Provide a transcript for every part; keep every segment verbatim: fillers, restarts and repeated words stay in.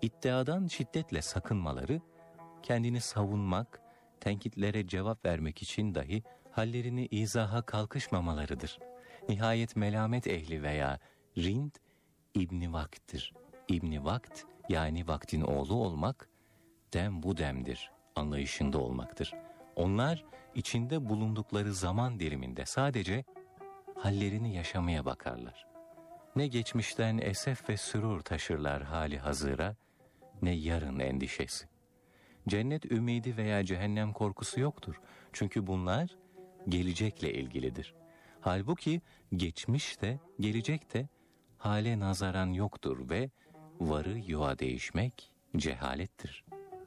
iddiadan şiddetle sakınmaları, kendini savunmak, tenkitlere cevap vermek için dahi hallerini izaha kalkışmamalarıdır. Nihayet melamet ehli veya rind, İbni Vakt'tir. İbni Vakt, yani vaktin oğlu olmak, dem bu demdir anlayışında olmaktır. Onlar içinde bulundukları zaman diliminde sadece hallerini yaşamaya bakarlar. Ne geçmişten esef ve sürur taşırlar hali hazıra, ne yarın endişesi. Cennet ümidi veya cehennem korkusu yoktur. Çünkü bunlar gelecekle ilgilidir. Halbuki geçmiş de gelecek de hale nazaran yoktur ve varı yuva değişmek cehalettir.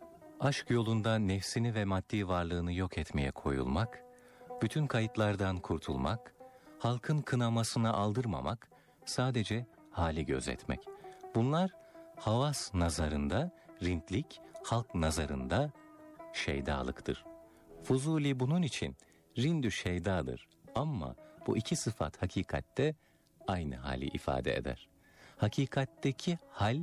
Aşk yolunda nefsini ve maddi varlığını yok etmeye koyulmak, bütün kayıtlardan kurtulmak, halkın kınamasına aldırmamak, sadece hali gözetmek. Bunlar havas nazarında rintlik, halk nazarında şeydalıktır. Fuzuli bunun için rindü şeydadır ama bu iki sıfat hakikatte aynı hali ifade eder. Hakikatteki hal,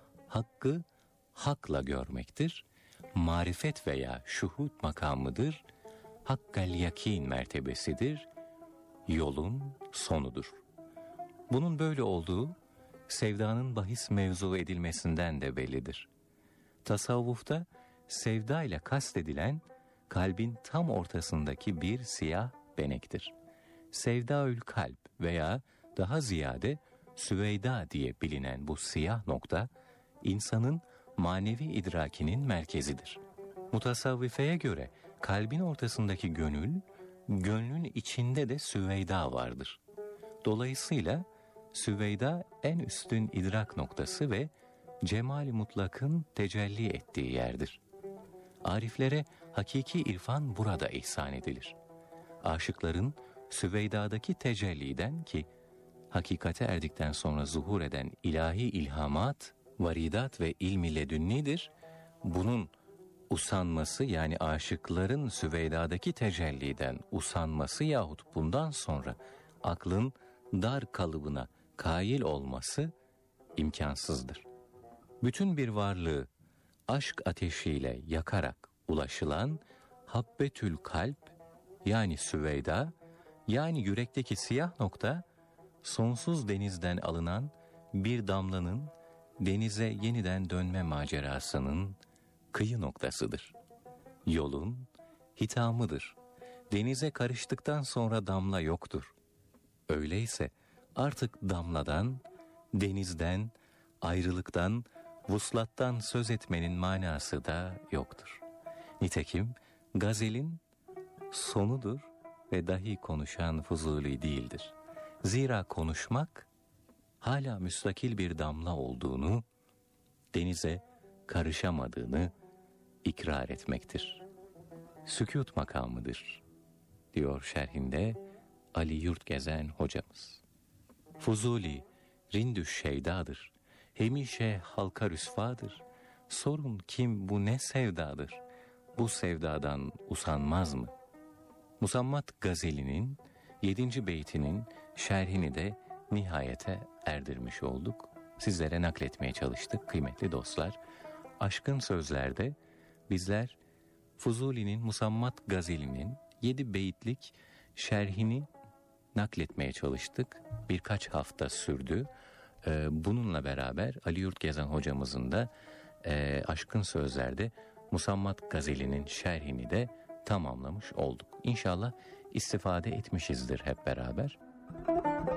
hakkı hakla görmektir. Marifet veya şuhud makamıdır. Hakkal yakin mertebesidir. Yolun sonudur. Bunun böyle olduğu, sevdanın bahis mevzu edilmesinden de bellidir. Tasavvufta sevda ile kastedilen, kalbin tam ortasındaki bir siyah benektir. Sevdaül kalp veya daha ziyade Süveyda diye bilinen bu siyah nokta, insanın manevi idrakinin merkezidir. Mutasavvifeye göre kalbin ortasındaki gönül, gönlün içinde de Süveyda vardır. Dolayısıyla Süveyda en üstün idrak noktası ve cemal-i mutlakın tecelli ettiği yerdir. Ariflere hakiki irfan burada ihsan edilir. Aşıkların Süveyda'daki tecelliden, ki hakikate erdikten sonra zuhur eden ilahi ilhamat, varidat ve ilmi ledünnidir, bunun usanması, yani aşıkların Süveyda'daki tecelliden usanması yahut bundan sonra aklın dar kalıbına kail olması imkansızdır. Bütün bir varlığı aşk ateşiyle yakarak ulaşılan Habbetül Kalp, yani Süveyda, yani yürekteki siyah nokta, sonsuz denizden alınan bir damlanın denize yeniden dönme macerasının kıyı noktasıdır. Yolun hitamıdır. Denize karıştıktan sonra damla yoktur. Öyleyse artık damladan, denizden, ayrılıktan, vuslattan söz etmenin manası da yoktur. Nitekim gazelin sonudur ve dahi konuşan Fuzuli değildir. Zira konuşmak hala müstakil bir damla olduğunu, denize karışamadığını ikrar etmektir. Sükût makamıdır, diyor şerhinde Ali Yurtgezen hocamız. Fuzuli rindüş şeydadır, hemişe halka rüsvadır. Sorun kim bu ne sevdadır, bu sevdadan usanmaz mı? Musammat Gazeli'nin yedinci beytinin şerhini de nihayete erdirmiş olduk. Sizlere nakletmeye çalıştık kıymetli dostlar. Aşkın Sözler'de bizler Fuzuli'nin Musammat Gazeli'nin yedi beyitlik şerhini nakletmeye çalıştık. Birkaç hafta sürdü. Ee, bununla beraber Ali Yurtgezen hocamızın da e, Aşkın Sözler'de Musammat Gazeli'nin şerhini de tamamlamış olduk. İnşallah istifade etmişizdir hep beraber.